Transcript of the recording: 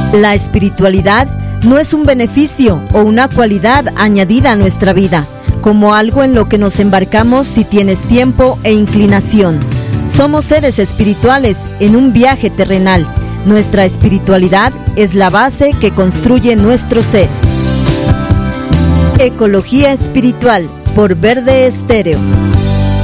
La espiritualidad no es un beneficio o una cualidad añadida a nuestra vida, como algo en lo que nos embarcamos si tienes tiempo e inclinación. Somos seres espirituales en un viaje terrenal. Nuestra espiritualidad es la base que construye nuestro ser. Ecología espiritual por Verde Estéreo.